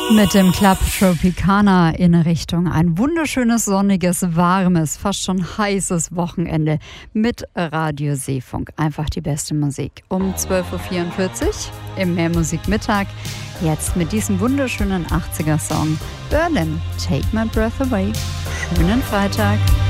Mit dem Club Tropicana in Richtung ein wunderschönes, sonniges, warmes, fast schon heißes Wochenende mit Radio Seefunk. Einfach die beste Musik. Um 12.44 Uhr im Mehrmusikmittag. Jetzt mit diesem wunderschönen 80er-Song Berlin, Take My Breath Away. Schönen Freitag.